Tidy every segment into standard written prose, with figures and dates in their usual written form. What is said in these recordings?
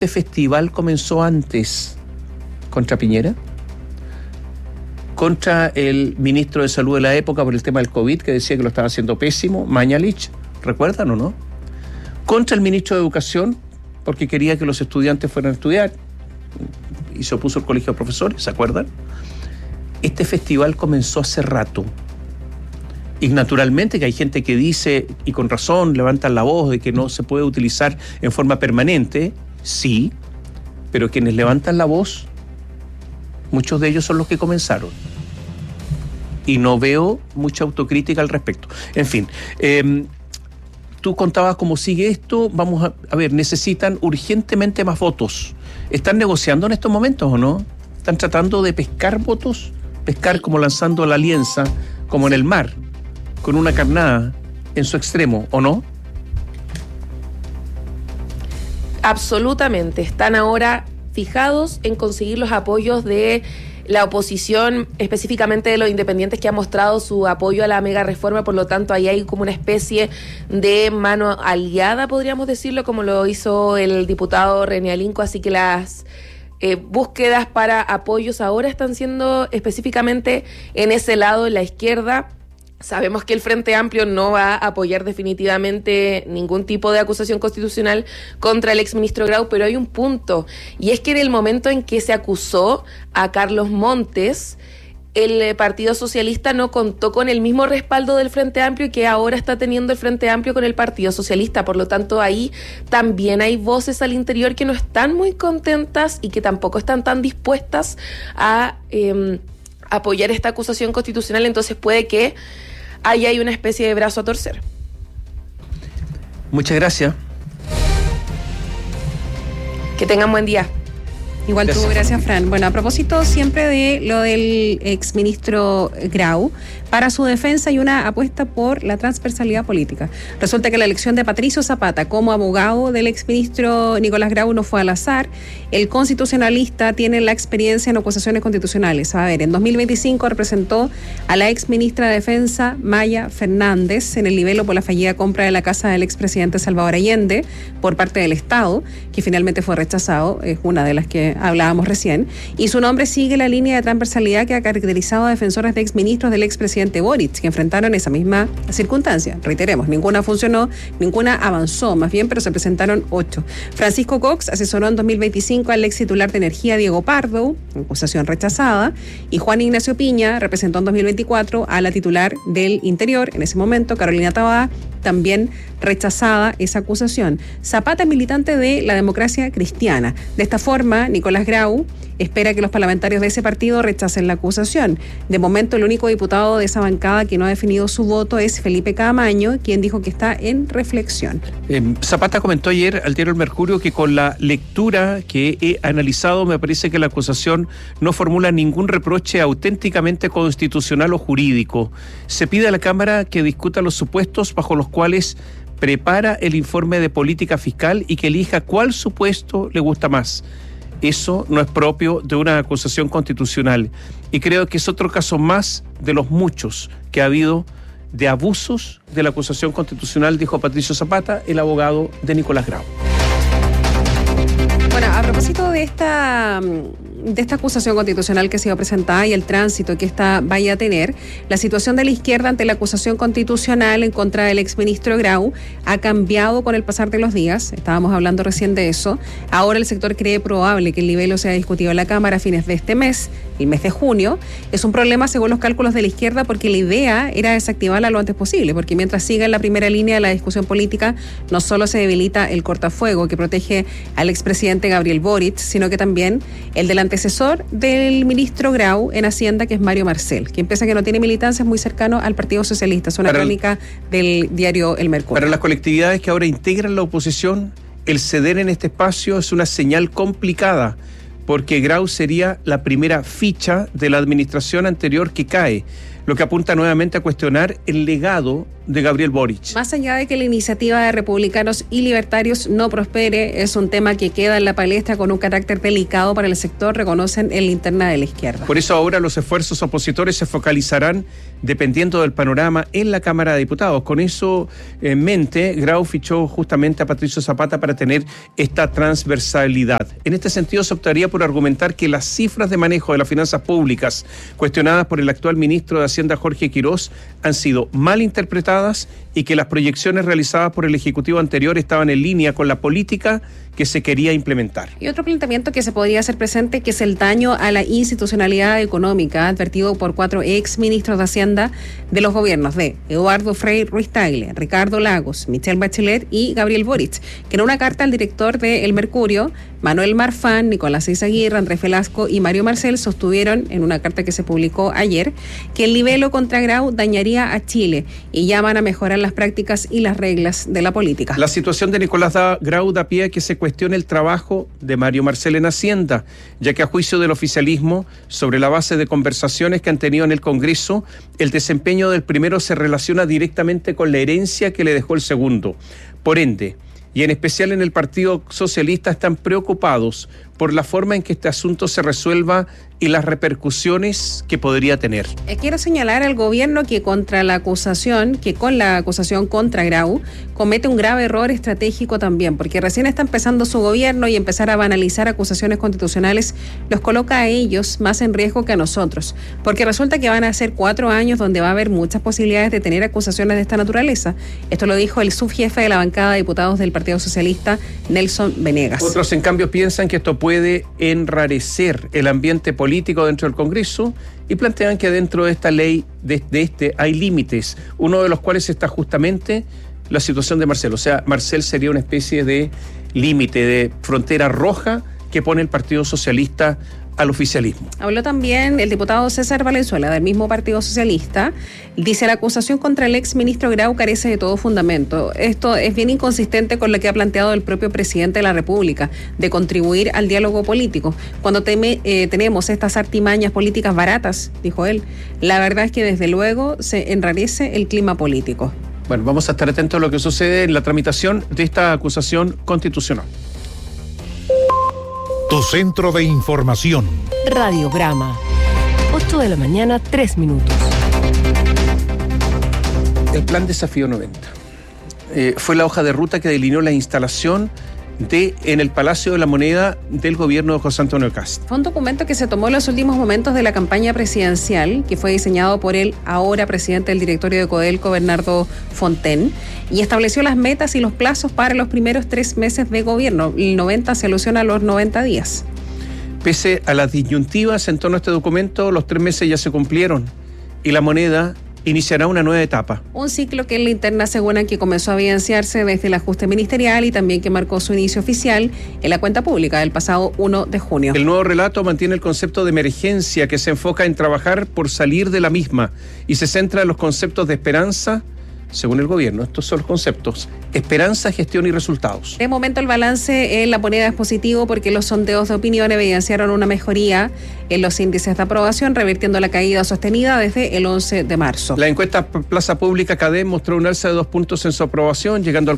festival comenzó antes contra Piñera, contra el ministro de Salud de la época por el tema del COVID, que decía que lo estaba haciendo pésimo, Mañalich, ¿recuerdan o no? Contra el ministro de Educación, porque quería que los estudiantes fueran a estudiar, y se opuso el colegio de profesores, ¿se acuerdan? Este festival comenzó hace rato. Y naturalmente que hay gente que dice, y con razón levantan la voz, de que no se puede utilizar en forma permanente, sí, pero quienes levantan la voz, muchos de ellos son los que comenzaron. Y no veo mucha autocrítica al respecto. En fin, tú contabas cómo sigue esto. Vamos a ver, necesitan urgentemente más votos. ¿Están negociando en estos momentos o no? ¿Están tratando de pescar votos? Pescar como lanzando la lienza, como en el mar, con una carnada en su extremo, ¿o no? Absolutamente. Están ahora fijados en conseguir los apoyos de la oposición, específicamente de los independientes, que ha mostrado su apoyo a la mega reforma. Por lo tanto, ahí hay como una especie de mano aliada, podríamos decirlo, como lo hizo el diputado René Alinco. Así que las búsquedas para apoyos ahora están siendo específicamente en ese lado, en la izquierda. Sabemos que el Frente Amplio no va a apoyar definitivamente ningún tipo de acusación constitucional contra el exministro Grau, pero hay un punto, y es que en el momento en que se acusó a Carlos Montes, el Partido Socialista no contó con el mismo respaldo del Frente Amplio que ahora está teniendo el Frente Amplio con el Partido Socialista. Por lo tanto, ahí también hay voces al interior que no están muy contentas y que tampoco están tan dispuestas a apoyar esta acusación constitucional. Entonces puede que ahí hay una especie de brazo a torcer. Muchas gracias. Que tengan buen día. Igual tú, gracias, Fran. Bueno, a propósito siempre de lo del exministro Grau, para su defensa hay una apuesta por la transversalidad política. Resulta que la elección de Patricio Zapata como abogado del exministro Nicolás Grau no fue al azar. El constitucionalista tiene la experiencia en acusaciones constitucionales. A ver, en 2025 representó a la exministra de Defensa, Maya Fernández, en el libelo por la fallida compra de la casa del expresidente Salvador Allende por parte del Estado, que finalmente fue rechazado, es una de las que hablábamos recién, y su nombre sigue la línea de transversalidad que ha caracterizado a defensores de exministros del expresidente Boric, que enfrentaron esa misma circunstancia. Reiteremos, ninguna funcionó, ninguna avanzó, más bien, pero se presentaron 8. Francisco Cox asesoró en 2025 al ex titular de Energía, Diego Pardo, acusación rechazada, y Juan Ignacio Piña representó en 2024 a la titular del Interior, en ese momento, Carolina Tabá, también rechazada esa acusación. Zapata es militante de la Democracia Cristiana. De esta forma, Nicolás Grau espera que los parlamentarios de ese partido rechacen la acusación. De momento, el único diputado de esa bancada que no ha definido su voto es Felipe Caamaño, quien dijo que está en reflexión. Zapata comentó ayer al diario El Mercurio que con la lectura que he analizado me parece que la acusación no formula ningún reproche auténticamente constitucional o jurídico. Se pide a la Cámara que discuta los supuestos bajo los cuales prepara el informe de política fiscal y que elija cuál supuesto le gusta más. Eso no es propio de una acusación constitucional y creo que es otro caso más de los muchos que ha habido de abusos de la acusación constitucional, dijo Patricio Zapata, el abogado de Nicolás Grau. Bueno, a propósito de esta acusación constitucional que ha sido presentada y el tránsito que esta vaya a tener, la situación de la izquierda ante la acusación constitucional en contra del exministro Grau ha cambiado con el pasar de los días. Estábamos hablando recién de eso. Ahora el sector cree probable que el libelo sea discutido en la Cámara a fines de este mes, el mes de junio. Es un problema según los cálculos de la izquierda porque la idea era desactivarla lo antes posible, porque mientras siga en la primera línea de la discusión política, no solo se debilita el cortafuego que protege al expresidente Gabriel Boric, sino que también el del antecesor del ministro Grau en Hacienda, que es Mario Marcel, quien pese a que no tiene militancia es muy cercano al Partido Socialista. Es una crónica del diario El Mercurio. Para las colectividades que ahora integran la oposición, el ceder en este espacio es una señal complicada, porque Grau sería la primera ficha de la administración anterior que cae, lo que apunta nuevamente a cuestionar el legado de Gabriel Boric. Más allá de que la iniciativa de republicanos y libertarios no prospere, es un tema que queda en la palestra con un carácter delicado para el sector, reconocen en la interna de la izquierda. Por eso ahora los esfuerzos opositores se focalizarán dependiendo del panorama en la Cámara de Diputados. Con eso en mente, Grau fichó justamente a Patricio Zapata para tener esta transversalidad. En este sentido, se optaría por argumentar que las cifras de manejo de las finanzas públicas cuestionadas por el actual ministro de Hacienda, Jorge Quirós, han sido mal interpretadas y que las proyecciones realizadas por el Ejecutivo anterior estaban en línea con la política que se quería implementar. Y otro planteamiento que se podría hacer presente, que es el daño a la institucionalidad económica, advertido por 4 ex ministros de Hacienda de los gobiernos de Eduardo Frei Ruiz Tagle, Ricardo Lagos, Michelle Bachelet y Gabriel Boric, que en una carta al director de El Mercurio, Manuel Marfán, Nicolás Eizaguirre, Andrés Velasco y Mario Marcel sostuvieron, en una carta que se publicó ayer, que el libelo contra Grau dañaría a Chile y llaman a mejorar las prácticas y las reglas de la política. La situación de Nicolás Grau da pie a que se cuestione el trabajo de Mario Marcel en Hacienda, ya que a juicio del oficialismo, sobre la base de conversaciones que han tenido en el Congreso, el desempeño del primero se relaciona directamente con la herencia que le dejó el segundo. Por ende, y en especial en el Partido Socialista, están preocupados por la forma en que este asunto se resuelva y las repercusiones que podría tener. Quiero señalar al gobierno que con la acusación contra Grau comete un grave error estratégico también, porque recién está empezando su gobierno y empezar a banalizar acusaciones constitucionales los coloca a ellos más en riesgo que a nosotros, porque resulta que van a ser 4 años donde va a haber muchas posibilidades de tener acusaciones de esta naturaleza. Esto lo dijo el subjefe de la bancada de diputados del Partido Socialista, Nelson Venegas. Otros, en cambio, piensan que esto puede enrarecer el ambiente político dentro del Congreso y plantean que dentro de esta ley, hay límites, uno de los cuales está justamente la situación de Marcel. O sea, Marcel sería una especie de límite, de frontera roja que pone el Partido Socialista al oficialismo. Habló también el diputado César Valenzuela, del mismo Partido Socialista. Dice: la acusación contra el ex ministro Grau carece de todo fundamento. Esto es bien inconsistente con lo que ha planteado el propio presidente de la República, de contribuir al diálogo político. Cuando tenemos estas artimañas políticas baratas, dijo él, la verdad es que desde luego se enrarece el clima político. Bueno, vamos a estar atentos a lo que sucede en la tramitación de esta acusación constitucional. Tu centro de información. Radiograma. 8 de la mañana, 3 minutos. El Plan Desafío 90 fue la hoja de ruta que delineó la instalación en el Palacio de la Moneda del gobierno de José Antonio Kast. Fue un documento que se tomó en los últimos momentos de la campaña presidencial, que fue diseñado por el ahora presidente del directorio de Codelco, Bernardo Fontaine, y estableció las metas y los plazos para los primeros 3 meses de gobierno. El 90 se alusiona a los 90 días. Pese a las disyuntivas en torno a este documento, los 3 meses ya se cumplieron y la moneda iniciará una nueva etapa. Un ciclo que en la interna aseguran que comenzó a evidenciarse desde el ajuste ministerial y también que marcó su inicio oficial en la cuenta pública del pasado 1 de junio. El nuevo relato mantiene el concepto de emergencia que se enfoca en trabajar por salir de la misma y se centra en los conceptos de esperanza. Según el gobierno, estos son los conceptos: esperanza, gestión y resultados. De momento el balance en la moneda es positivo porque los sondeos de opinión evidenciaron una mejoría en los índices de aprobación, revirtiendo la caída sostenida desde el 11 de marzo. La encuesta Plaza Pública CADEM mostró un alza de 2 puntos en su aprobación, llegando al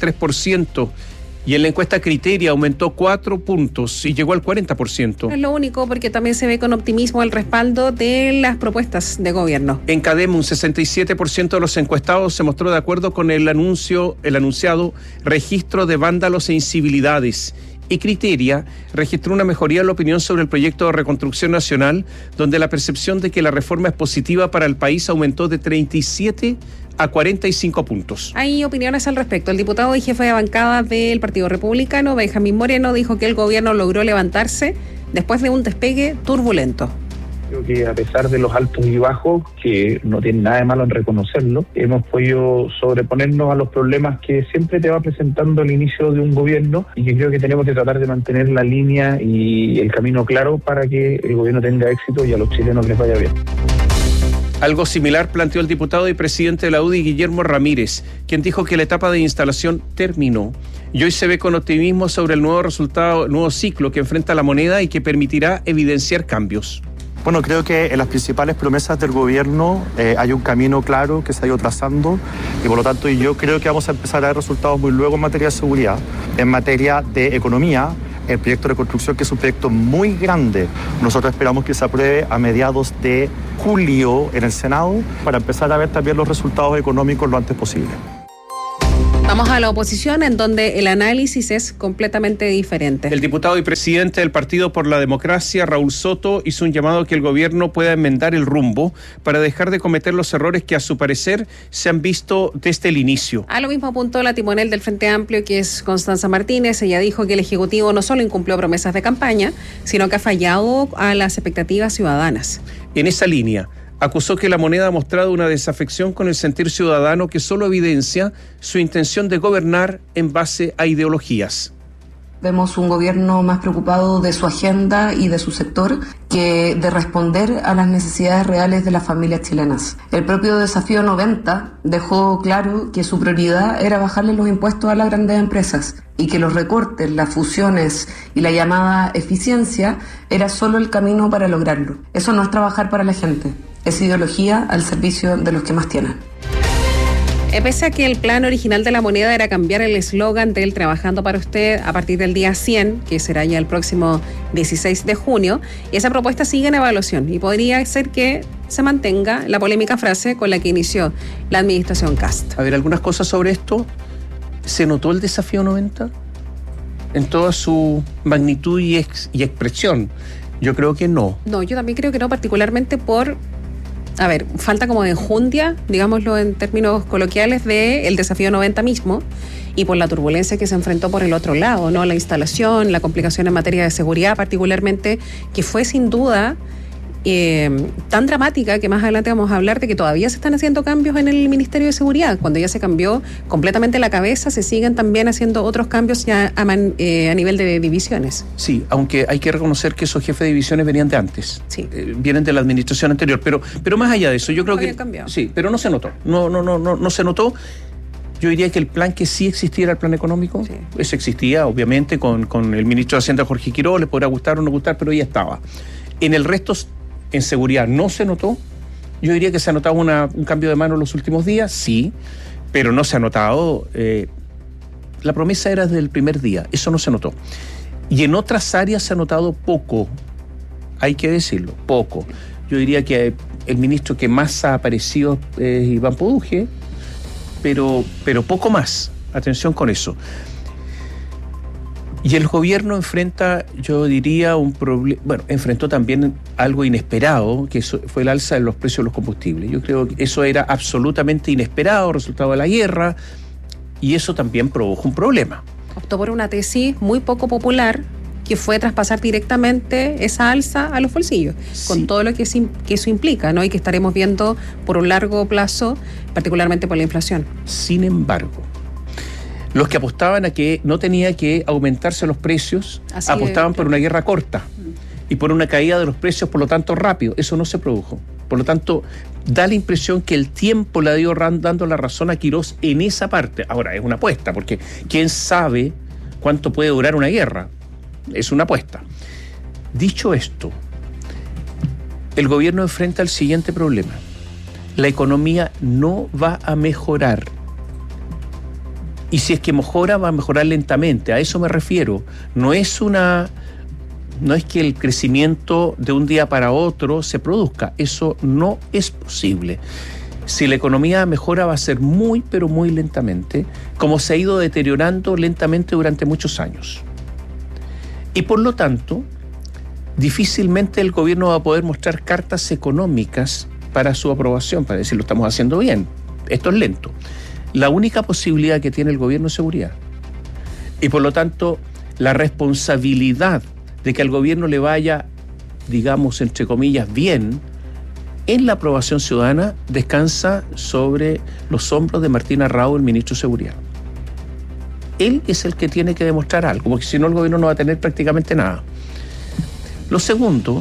43%. Y en la encuesta Criteria aumentó 4 puntos y llegó al 40%. Es lo único, porque también se ve con optimismo el respaldo de las propuestas de gobierno. En CADEM, un 67% de los encuestados se mostró de acuerdo con el anunciado registro de vándalos e incivilidades. Y Criteria registró una mejoría en la opinión sobre el proyecto de reconstrucción nacional, donde la percepción de que la reforma es positiva para el país aumentó de 37 a 45 puntos. Hay opiniones al respecto. El diputado y jefe de bancada del Partido Republicano, Benjamín Moreno, dijo que el gobierno logró levantarse después de un despegue turbulento. Creo que a pesar de los altos y bajos, que no tiene nada de malo en reconocerlo, hemos podido sobreponernos a los problemas que siempre te va presentando el inicio de un gobierno, y que creo que tenemos que tratar de mantener la línea y el camino claro para que el gobierno tenga éxito y a los chilenos les vaya bien. Algo similar planteó el diputado y presidente de la UDI, Guillermo Ramírez, quien dijo que la etapa de instalación terminó y hoy se ve con optimismo sobre el nuevo resultado, el nuevo ciclo que enfrenta la moneda y que permitirá evidenciar cambios. Bueno, creo que en las principales promesas del gobierno hay un camino claro que se ha ido trazando y por lo tanto yo creo que vamos a empezar a ver resultados muy luego en materia de seguridad, en materia de economía. El proyecto de reconstrucción, que es un proyecto muy grande, nosotros esperamos que se apruebe a mediados de julio en el Senado para empezar a ver también los resultados económicos lo antes posible. Vamos a la oposición, en donde el análisis es completamente diferente. El diputado y presidente del Partido por la Democracia, Raúl Soto, hizo un llamado a que el gobierno pueda enmendar el rumbo para dejar de cometer los errores que a su parecer se han visto desde el inicio. A lo mismo apuntó la timonel del Frente Amplio, que es Constanza Martínez. Ella dijo que el Ejecutivo no solo incumplió promesas de campaña, sino que ha fallado a las expectativas ciudadanas. En esa línea, acusó que la moneda ha mostrado una desafección con el sentir ciudadano que solo evidencia su intención de gobernar en base a ideologías. Vemos un gobierno más preocupado de su agenda y de su sector que de responder a las necesidades reales de las familias chilenas. El propio Desafío 90 dejó claro que su prioridad era bajarle los impuestos a las grandes empresas y que los recortes, las fusiones y la llamada eficiencia era solo el camino para lograrlo. Eso no es trabajar para la gente, es ideología al servicio de los que más tienen. Pese a que el plan original de la moneda era cambiar el eslogan del Trabajando para usted a partir del día 100, que será ya el próximo 16 de junio, esa propuesta sigue en evaluación y podría ser que se mantenga la polémica frase con la que inició la administración Kast. A ver, algunas cosas sobre esto. ¿Se notó el Desafío 90 en toda su magnitud y expresión? Yo creo que no. No, yo también creo que no, particularmente por... A ver, falta como de enjundia, digámoslo en términos coloquiales, del Desafío 90 mismo y por la turbulencia que se enfrentó por el otro lado, ¿no? La instalación, la complicación en materia de seguridad particularmente, que fue sin duda tan dramática que más adelante vamos a hablar de que todavía se están haciendo cambios en el Ministerio de Seguridad. Cuando ya se cambió completamente la cabeza, se siguen también haciendo otros cambios ya a nivel de divisiones. Sí, aunque hay que reconocer que esos jefes de divisiones venían de antes. Sí. Vienen de la administración anterior, pero más allá de eso, yo creo que... cambiado. Sí, pero no se notó. No se notó. Yo diría que el plan que sí existiera, el plan económico, sí. Eso existía, obviamente, con el ministro de Hacienda, Jorge Quiroz, le podrá gustar o no gustar, pero ya estaba. En el resto, en seguridad, no se notó. Yo diría que se ha notado un cambio de mano en los últimos días, sí, pero no se ha notado. La promesa era desde el primer día, eso no se notó. Y en otras áreas se ha notado poco, hay que decirlo, poco. Yo diría que el ministro que más ha aparecido es Iván Poduje, pero poco más. Atención con eso. Y el gobierno enfrenta, yo diría, un problema. Bueno, enfrentó también algo inesperado, que fue el alza de los precios de los combustibles. Yo creo que eso era absolutamente inesperado, resultado de la guerra, y eso también produjo un problema. Optó por una tesis muy poco popular, que fue traspasar directamente esa alza a los bolsillos, sí, con todo lo que eso implica, ¿no? Y que estaremos viendo por un largo plazo, particularmente por la inflación. Sin embargo, los que apostaban a que no tenía que aumentarse los precios, apostaban por una guerra corta y por una caída de los precios, por lo tanto, rápido. Eso no se produjo. Por lo tanto, da la impresión que el tiempo le ha ido dando la razón a Quiroz en esa parte. Ahora, es una apuesta, porque ¿quién sabe cuánto puede durar una guerra? Es una apuesta. Dicho esto, el gobierno enfrenta el siguiente problema. La economía no va a mejorar. Y si es que mejora, va a mejorar lentamente. A eso me refiero. No es que el crecimiento de un día para otro se produzca. Eso no es posible. Si la economía mejora, va a ser muy, pero muy lentamente, como se ha ido deteriorando lentamente durante muchos años. Y por lo tanto, difícilmente el gobierno va a poder mostrar cartas económicas para su aprobación, para decir lo estamos haciendo bien. Esto es lento. La única posibilidad que tiene el gobierno es seguridad. Y por lo tanto, la responsabilidad de que al gobierno le vaya, digamos, entre comillas, bien, en la aprobación ciudadana, descansa sobre los hombros de Martín Arrau, el ministro de Seguridad. Él es el que tiene que demostrar algo, porque si no el gobierno no va a tener prácticamente nada. Lo segundo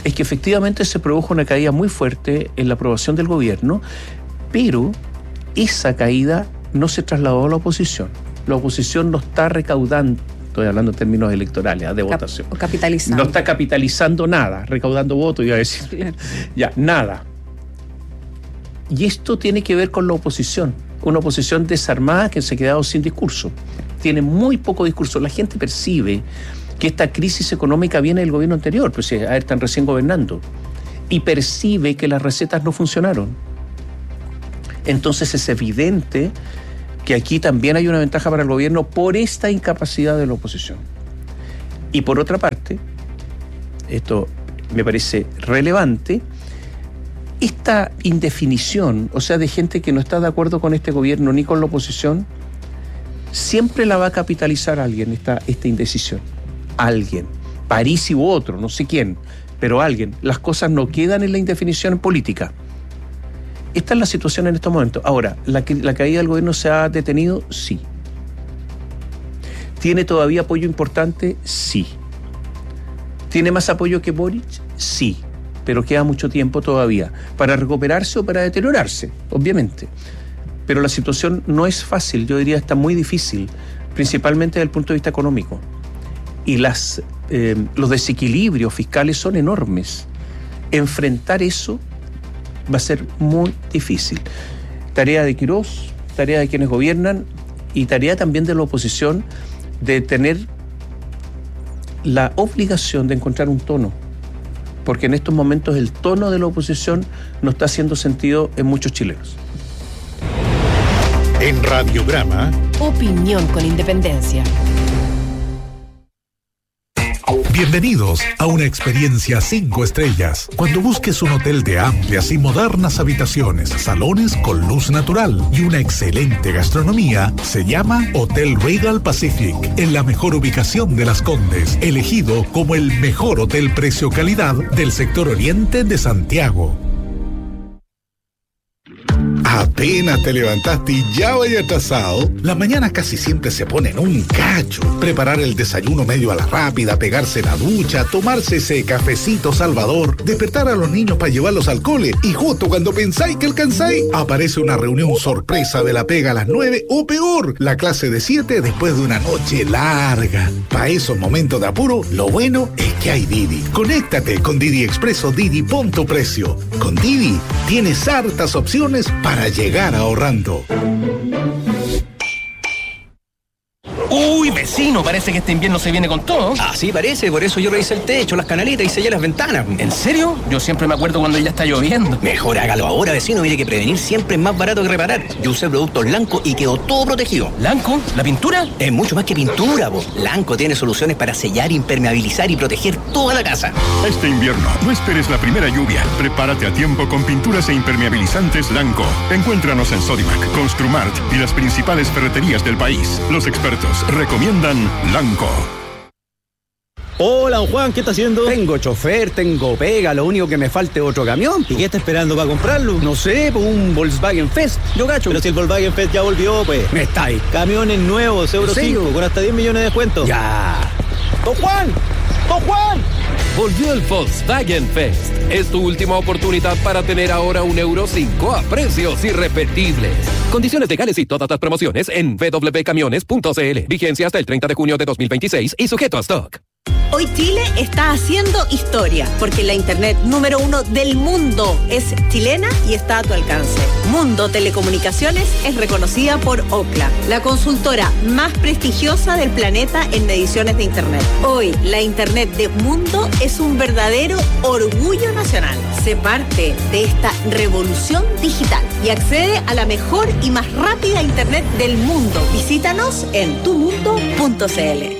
es que efectivamente se produjo una caída muy fuerte en la aprobación del gobierno, pero esa caída no se trasladó a la oposición. La oposición no está recaudando, estoy hablando en términos electorales, de votación. O capitalizando. No está capitalizando nada, recaudando votos, iba a decir. Claro. Ya, nada. Y esto tiene que ver con la oposición. Una oposición desarmada que se ha quedado sin discurso. Tiene muy poco discurso. La gente percibe que esta crisis económica viene del gobierno anterior, pues están recién gobernando. Y percibe que las recetas no funcionaron. Entonces es evidente que aquí también hay una ventaja para el gobierno por esta incapacidad de la oposición. Y por otra parte, esto me parece relevante, esta indefinición, o sea, de gente que no está de acuerdo con este gobierno ni con la oposición, siempre la va a capitalizar alguien, esta indecisión. Alguien. París u otro, no sé quién, pero alguien. Las cosas no quedan en la indefinición política. Esta es la situación en estos momentos. Ahora, ¿la caída del gobierno se ha detenido? Sí. ¿Tiene todavía apoyo importante? Sí. ¿Tiene más apoyo que Boric? Sí. Pero queda mucho tiempo todavía para recuperarse o para deteriorarse, obviamente. Pero la situación no es fácil, yo diría está muy difícil, principalmente desde el punto de vista económico. Y los desequilibrios fiscales son enormes. Enfrentar eso va a ser muy difícil. Tarea de Quirós, tarea de quienes gobiernan y tarea también de la oposición de tener la obligación de encontrar un tono. Porque en estos momentos el tono de la oposición no está haciendo sentido en muchos chilenos. En Radiograma, Opinión con independencia. bienvenidos a una experiencia 5 estrellas. Cuando busques un hotel de amplias y modernas habitaciones, salones con luz natural y una excelente gastronomía, se llama Hotel Regal Pacific, en la mejor ubicación de Las Condes, elegido como el mejor hotel precio-calidad del sector oriente de Santiago. Apenas te levantaste y ya vaya atrasado. Las mañanas casi siempre se ponen un cacho. Preparar el desayuno medio a la rápida, pegarse la ducha, tomarse ese cafecito salvador, despertar a los niños para llevarlos al cole y justo cuando pensáis que alcanzáis, aparece una reunión sorpresa de la pega a las 9 o peor, la clase de 7 después de una noche larga. Para esos momentos de apuro, lo bueno es que hay Didi. Conéctate con Didi Expreso Didi Punto Precio. Con Didi tienes hartas opciones para llegar ahorrando. Uy, vecino, parece que este invierno se viene con todo. Así parece, por eso yo revisé el techo, las canalitas y sellé las ventanas. ¿En serio? Yo siempre me acuerdo cuando ya está lloviendo. Mejor hágalo ahora, vecino, mire que prevenir siempre es más barato que reparar. Yo usé productos Lanco y quedó todo protegido. ¿Lanco? ¿La pintura? Es mucho más que pintura, po. Lanco tiene soluciones para sellar, impermeabilizar y proteger toda la casa. Este invierno, no esperes la primera lluvia. Prepárate a tiempo con pinturas e impermeabilizantes Lanco. Encuéntranos en Sodimac, Construmart y las principales ferreterías del país. Los expertos recomiendan Lanco. Hola, don Juan, ¿qué está haciendo? Tengo chofer, tengo pega, lo único que me falta es otro camión. ¿Y qué está esperando para comprarlo? No sé, pues un Volkswagen Fest, yo cacho. Pero si el Volkswagen Fest ya volvió, pues. Me está ahí. Camiones nuevos, Euro 5, con hasta 10 millones de descuento. Ya. ¡Don Juan! ¡Don Juan! Volvió el Volkswagen Fest. Es tu última oportunidad para tener ahora un Euro 5 a precios irrepetibles. Condiciones legales y todas las promociones en www.camiones.cl. Vigencia hasta el 30 de junio de 2026 y sujeto a stock. Hoy Chile está haciendo historia, porque la internet número 1 del mundo es chilena y está a tu alcance. Mundo Telecomunicaciones es reconocida por Ookla, la consultora más prestigiosa del planeta en mediciones de internet. Hoy, la internet de Mundo es un verdadero orgullo nacional. Sé parte de esta revolución digital y accede a la mejor y más rápida internet del mundo. Visítanos en tumundo.cl.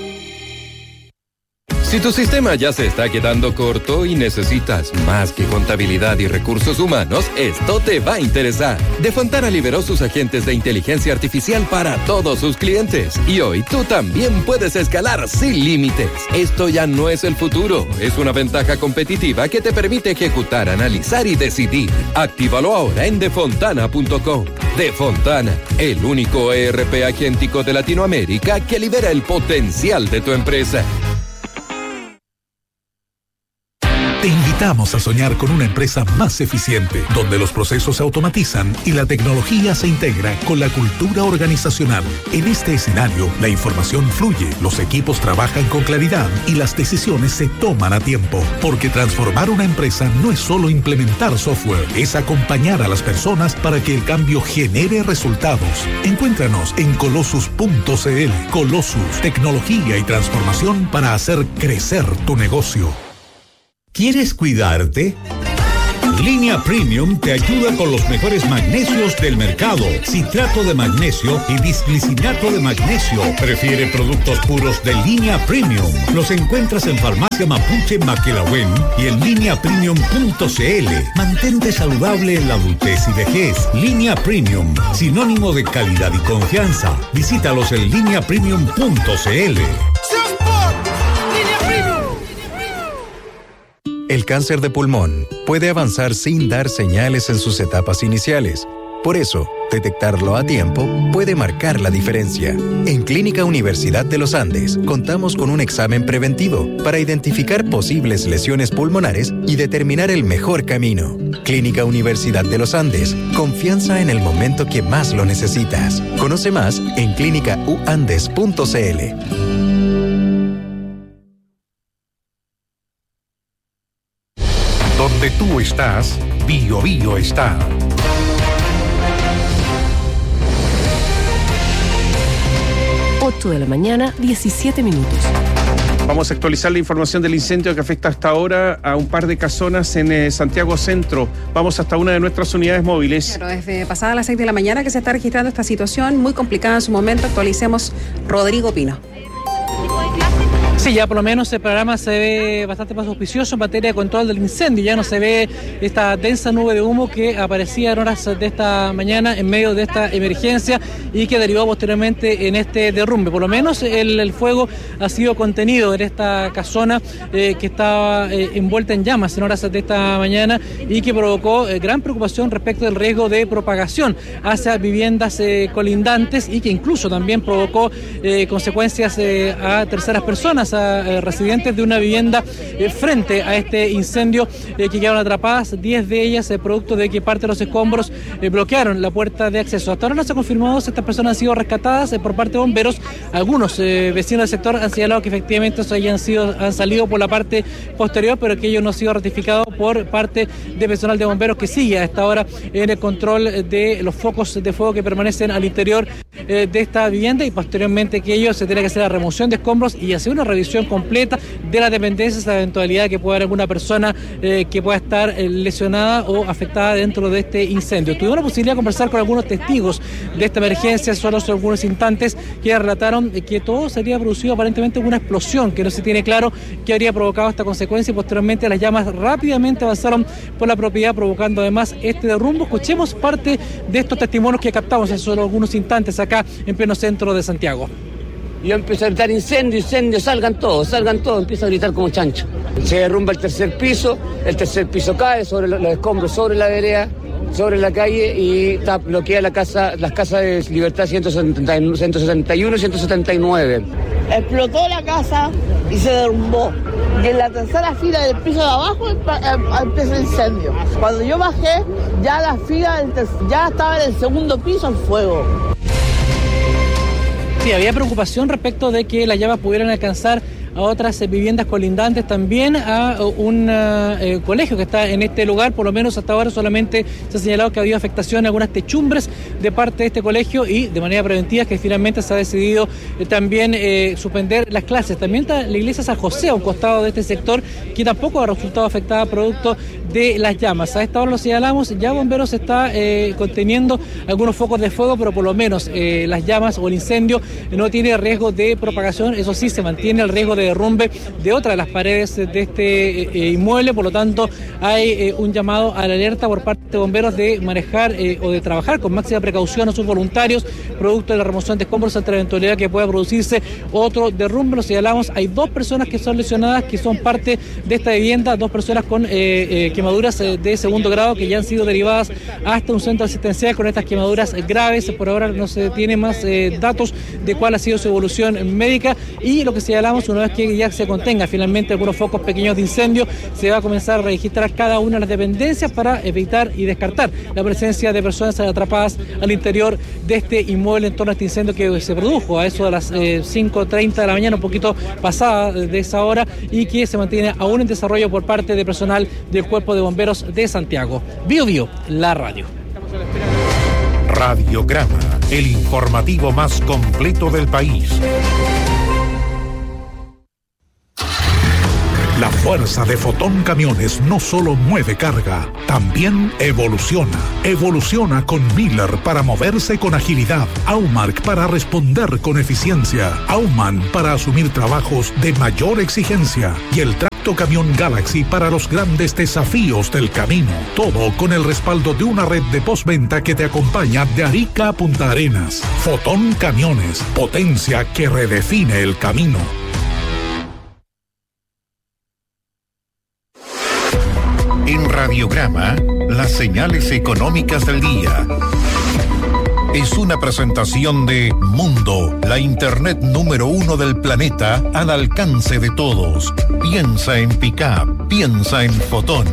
Si tu sistema ya se está quedando corto y necesitas más que contabilidad y recursos humanos, esto te va a interesar. De Fontana liberó sus agentes de inteligencia artificial para todos sus clientes. Y hoy tú también puedes escalar sin límites. Esto ya no es el futuro, es una ventaja competitiva que te permite ejecutar, analizar y decidir. Actívalo ahora en defontana.com. De Fontana, el único ERP agéntico de Latinoamérica que libera el potencial de tu empresa. Te invitamos a soñar con una empresa más eficiente, donde los procesos se automatizan y la tecnología se integra con la cultura organizacional. En este escenario, la información fluye, los equipos trabajan con claridad y las decisiones se toman a tiempo. Porque transformar una empresa no es solo implementar software, es acompañar a las personas para que el cambio genere resultados. Encuéntranos en Colossus.cl. Colossus, tecnología y transformación para hacer crecer tu negocio. ¿Quieres cuidarte? Línea Premium te ayuda con los mejores magnesios del mercado. Citrato de magnesio y bisglicinato de magnesio. Prefiere productos puros de Línea Premium. Los encuentras en Farmacia Mapuche Maquelahuen y en lineapremium.cl. Mantente saludable en la adultez y vejez. Línea Premium, sinónimo de calidad y confianza. Visítalos en lineapremium.cl. El cáncer de pulmón puede avanzar sin dar señales en sus etapas iniciales. Por eso, detectarlo a tiempo puede marcar la diferencia. En Clínica Universidad de los Andes, contamos con un examen preventivo para identificar posibles lesiones pulmonares y determinar el mejor camino. Clínica Universidad de los Andes, confianza en el momento que más lo necesitas. Conoce más en clínicauandes.cl. Donde tú estás, Bio Bio está. De la mañana, 17 minutos. Vamos a actualizar la información del incendio que afecta hasta ahora a un par de casonas en Santiago Centro. Vamos hasta una de nuestras unidades móviles. Claro, desde pasadas las 6 de la mañana que se está registrando esta situación muy complicada en su momento. Actualicemos Rodrigo Pino. Sí, ya por lo menos el programa se ve bastante más auspicioso en materia de control del incendio. Ya no se ve esta densa nube de humo que aparecía en horas de esta mañana en medio de esta emergencia y que derivó posteriormente en este derrumbe. Por lo menos el fuego ha sido contenido en esta casona que estaba envuelta en llamas en horas de esta mañana y que provocó gran preocupación respecto del riesgo de propagación hacia viviendas colindantes y que incluso también provocó consecuencias a terceras personas, a residentes de una vivienda frente a este incendio que quedaron atrapadas, 10 de ellas producto de que parte de los escombros bloquearon la puerta de acceso. Hasta ahora no se ha confirmado si estas personas han sido rescatadas por parte de bomberos. Algunos vecinos del sector han señalado que efectivamente han salido por la parte posterior, pero que ello no ha sido ratificado por parte de personal de bomberos que sigue a esta hora en el control de los focos de fuego que permanecen al interior de esta vivienda y posteriormente que ello se tiene que hacer la remoción de escombros y hacer una revisión completa de las dependencias, la eventualidad de que pueda haber alguna persona que pueda estar lesionada o afectada dentro de este incendio. Tuvimos la posibilidad de conversar con algunos testigos de esta emergencia, solo hace algunos instantes, que relataron que todo se habría producido aparentemente una explosión, que no se tiene claro qué habría provocado esta consecuencia y posteriormente las llamas rápidamente avanzaron por la propiedad, provocando además este derrumbe. Escuchemos parte de estos testimonios que captamos en solo algunos instantes acá en pleno centro de Santiago. Yo empiezo a gritar incendio, salgan todos, empiezo a gritar como chancho. Se derrumba el tercer piso cae sobre los escombros, sobre la vereda, sobre la calle y bloquea las casas de Libertad 171 y 179. Explotó la casa y se derrumbó. Y en la tercera fila del piso de abajo empezó el incendio. Cuando yo bajé, ya la fila ya estaba en el segundo piso en fuego. Sí, había preocupación respecto de que las llamas pudieran alcanzar a otras viviendas colindantes, también a un colegio que está en este lugar. Por lo menos hasta ahora solamente se ha señalado que ha habido afectación en algunas techumbres de parte de este colegio y de manera preventiva que finalmente se ha decidido también suspender las clases. También está la iglesia San José a un costado de este sector que tampoco ha resultado afectada producto de las llamas. A esta hora lo señalamos, ya bomberos está conteniendo algunos focos de fuego, pero por lo menos las llamas o el incendio no tiene riesgo de propagación. Eso sí, se mantiene el riesgo de derrumbe de otra de las paredes de este inmueble, por lo tanto hay un llamado a la alerta por parte de bomberos de manejar o de trabajar con máxima precaución a sus voluntarios, producto de la remoción de escombros ante la eventualidad que pueda producirse otro derrumbe. Lo señalamos, hay 2 personas que son lesionadas, que son parte de esta vivienda, 2 personas con quemaduras de segundo grado que ya han sido derivadas hasta un centro asistencial con estas quemaduras graves. Por ahora no se tiene más datos de cuál ha sido su evolución médica, y lo que señalamos, una vez que ya se contenga finalmente algunos focos pequeños de incendio, se va a comenzar a registrar cada una de las dependencias para evitar y descartar la presencia de personas atrapadas al interior de este inmueble en torno a este incendio que se produjo a eso de las 5:30 de la mañana, un poquito pasada de esa hora, y que se mantiene aún en desarrollo por parte de personal del Cuerpo de Bomberos de Santiago. Bio Bio, la radio. Radiograma, el informativo más completo del país. La fuerza de Fotón Camiones no solo mueve carga, también evoluciona. Evoluciona con Miller para moverse con agilidad, Aumark para responder con eficiencia, Aumann para asumir trabajos de mayor exigencia y el Tracto Camión Galaxy para los grandes desafíos del camino. Todo con el respaldo de una red de postventa que te acompaña de Arica a Punta Arenas. Fotón Camiones, potencia que redefine el camino. En Radiograma, las señales económicas del día. Es una presentación de Mundo, la internet número 1 del planeta al alcance de todos. Piensa en Pickup, piensa en Fotón.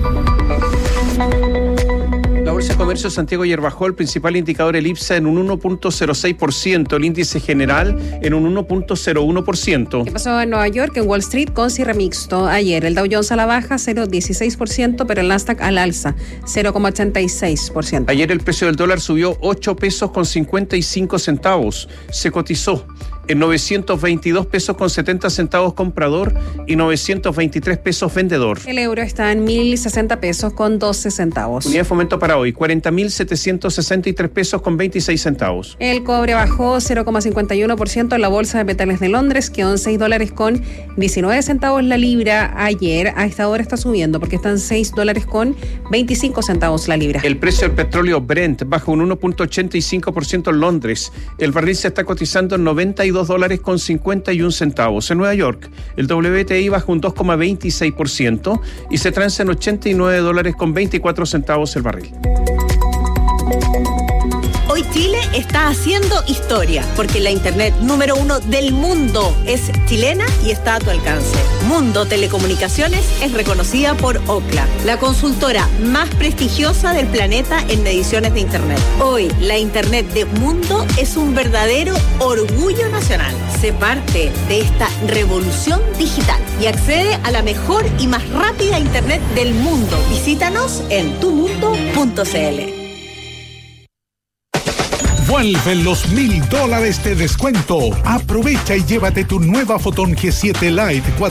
La Bolsa de Comercio de Santiago ayer bajó, el principal indicador el IPSA en un 1.06%, el índice general en un 1.01%. ¿Qué pasó en Nueva York? En Wall Street con cierre mixto ayer. El Dow Jones a la baja 0.16%, pero el Nasdaq al alza 0.86%. Ayer el precio del dólar subió 8 pesos con 55 centavos. Se cotizó en 922 pesos con 70 centavos comprador y 923 pesos vendedor. El euro está en 1.060 pesos con 12 centavos. Unidad de fomento para hoy, 40.763 pesos con 26 centavos. El cobre bajó 0.51% en la Bolsa de Metales de Londres, quedó en $6 con 19 centavos la libra ayer. A esta hora está subiendo porque están $6 con 25 centavos la libra. El precio del petróleo Brent baja un 1.85% en Londres. El barril se está cotizando en $92 con 51 centavos. En Nueva York, el WTI baja un 2.26% y se transa en $89 con 24 centavos el barril. Hoy Chile está haciendo historia, porque la internet número 1 del mundo es chilena y está a tu alcance. Mundo Telecomunicaciones es reconocida por Ookla, la consultora más prestigiosa del planeta en mediciones de internet. Hoy, la internet de Mundo es un verdadero orgullo nacional. Sé parte de esta revolución digital y accede a la mejor y más rápida internet del mundo. Visítanos en tumundo.cl. Vuelven los $1,000 de descuento. Aprovecha y llévate tu nueva Fotón G7 Lite